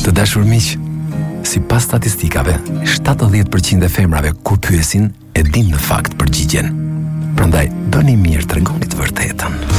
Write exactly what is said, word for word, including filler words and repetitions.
Të dashur miq, sipas statistikave, shtatëdhjetë përqind e femrave kur pyesin e din në fakt përgjigjen. Prandaj bëni mirë, tregoni të vërtetën.